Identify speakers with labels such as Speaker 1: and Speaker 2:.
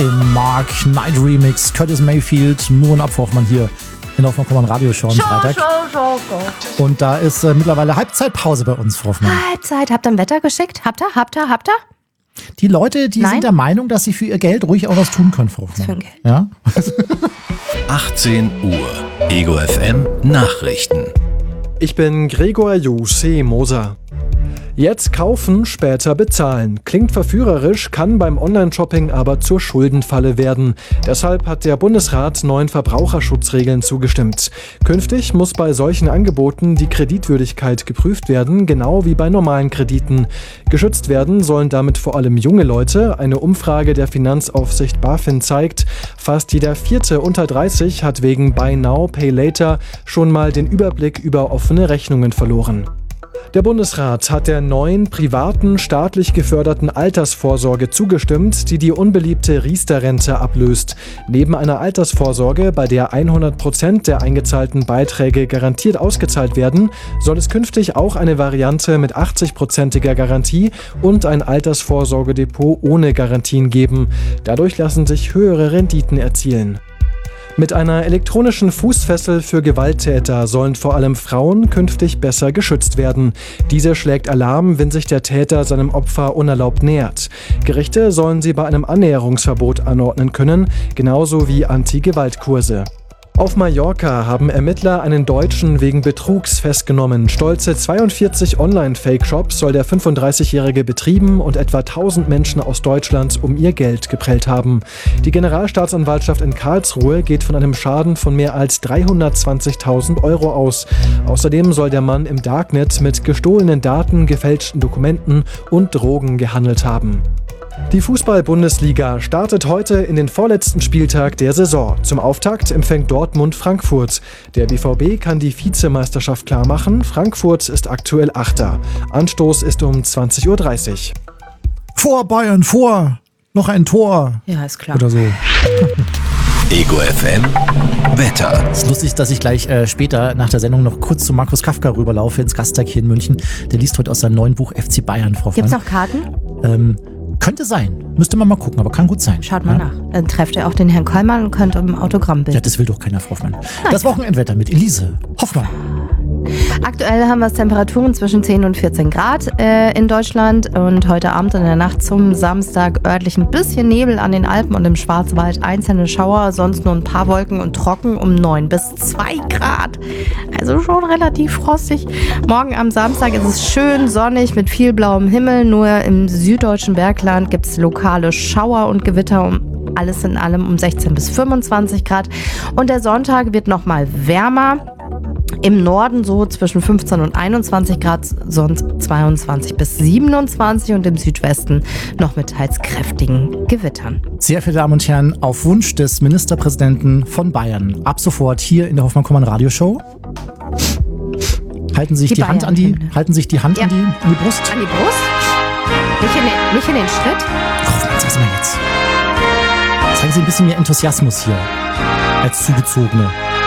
Speaker 1: im Mark Knight Remix. Curtis Mayfield, Moon Abhoffmann hier in der Hoffmann Radio-Show am Freitag. Und da ist mittlerweile Halbzeitpause bei uns, Frau Hoffmann.
Speaker 2: Halbzeit, habt ihr ein Wetter geschickt? Habt ihr?
Speaker 1: Die Leute, die sind der Meinung, dass sie für ihr Geld ruhig auch was tun können, Frau Hoffmann.
Speaker 2: Was für ein Geld?
Speaker 1: Ja?
Speaker 3: 18 Uhr. Ego FM Nachrichten.
Speaker 4: Ich bin Gregor Jose Moser. Jetzt kaufen, später bezahlen. Klingt verführerisch, kann beim Online-Shopping aber zur Schuldenfalle werden. Deshalb hat der Bundesrat neuen Verbraucherschutzregeln zugestimmt. Künftig muss bei solchen Angeboten die Kreditwürdigkeit geprüft werden, genau wie bei normalen Krediten. Geschützt werden sollen damit vor allem junge Leute. Eine Umfrage der Finanzaufsicht BaFin zeigt, fast jeder Vierte unter 30 hat wegen Buy Now, Pay Later schon mal den Überblick über offene Rechnungen verloren. Der Bundesrat hat der neuen privaten, staatlich geförderten Altersvorsorge zugestimmt, die die unbeliebte Riester-Rente ablöst. Neben einer Altersvorsorge, bei der 100% der eingezahlten Beiträge garantiert ausgezahlt werden, soll es künftig auch eine Variante mit 80%iger Garantie und ein Altersvorsorgedepot ohne Garantien geben. Dadurch lassen sich höhere Renditen erzielen. Mit einer elektronischen Fußfessel für Gewalttäter sollen vor allem Frauen künftig besser geschützt werden. Diese schlägt Alarm, wenn sich der Täter seinem Opfer unerlaubt nähert. Gerichte sollen sie bei einem Annäherungsverbot anordnen können, genauso wie Anti-Gewalt-Kurse. Auf Mallorca haben Ermittler einen Deutschen wegen Betrugs festgenommen. Stolze 42 Online-Fake-Shops soll der 35-Jährige betrieben und etwa 1000 Menschen aus Deutschland um ihr Geld geprellt haben. Die Generalstaatsanwaltschaft in Karlsruhe geht von einem Schaden von mehr als 320.000 Euro aus. Außerdem soll der Mann im Darknet mit gestohlenen Daten, gefälschten Dokumenten und Drogen gehandelt haben. Die Fußball-Bundesliga startet heute in den vorletzten Spieltag der Saison. Zum Auftakt empfängt Dortmund Frankfurt. Der BVB kann die Vizemeisterschaft klarmachen. Frankfurt ist aktuell Achter. Anstoß ist um 20.30 Uhr.
Speaker 1: Vor Bayern, vor! Noch ein Tor!
Speaker 2: Ja, ist klar.
Speaker 1: Oder so.
Speaker 3: Ego FM Wetter.
Speaker 1: Es ist lustig, dass ich gleich später nach der Sendung noch kurz zu Markus Kafka rüberlaufe ins Gastag hier in München. Der liest heute aus seinem neuen Buch FC Bayern, Frau Hoffmann.
Speaker 2: Gibt's noch Karten?
Speaker 1: Könnte sein. Müsste man mal gucken, aber kann gut sein.
Speaker 2: Schaut mal nach. Dann trefft ihr auch den Herrn Kollmann und könnt um Autogramm bilden.
Speaker 1: Ja, das will doch keiner, Frau Hoffmann. Das Wochenendwetter mit Elise Hoffmann.
Speaker 2: Aktuell haben wir Temperaturen zwischen 10 und 14 Grad in Deutschland und heute Abend in der Nacht zum Samstag örtlich ein bisschen Nebel an den Alpen und im Schwarzwald, einzelne Schauer, sonst nur ein paar Wolken und trocken um 9 bis 2 Grad. Also schon relativ frostig. Morgen am Samstag ist es schön sonnig mit viel blauem Himmel, nur im süddeutschen Bergland gibt es lokale Schauer und Gewitter alles in allem um 16 bis 25 Grad und der Sonntag wird nochmal wärmer. Im Norden so zwischen 15 und 21 Grad, sonst 22 bis 27 und im Südwesten noch mit teils kräftigen Gewittern.
Speaker 1: Sehr verehrte Damen und Herren, auf Wunsch des Ministerpräsidenten von Bayern, ab sofort hier in der Hoffmann-Kommand-Radio-Show. Halten Sie sich die Hand an die Brust?
Speaker 2: An die Brust? Nicht in den Schritt?
Speaker 1: Frau, was mal jetzt? Zeigen Sie ein bisschen mehr Enthusiasmus hier als Zugezogene.